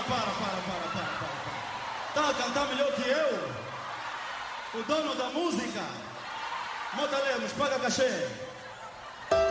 para. Tá a cantar melhor que eu? O dono da música? Mota Lemos, paga cachê.